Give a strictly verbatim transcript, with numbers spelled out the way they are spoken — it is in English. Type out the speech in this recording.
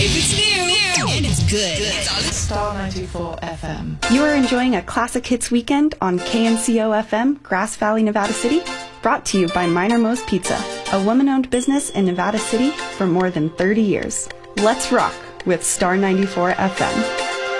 If it's new, and it's good, it's on Star ninety-four F M. You are enjoying a classic hits weekend on K N C O F M, Grass Valley, Nevada City. Brought to you by Minor Mo's Pizza, a woman-owned business in Nevada City for more than thirty years. Let's rock with Star ninety-four F M.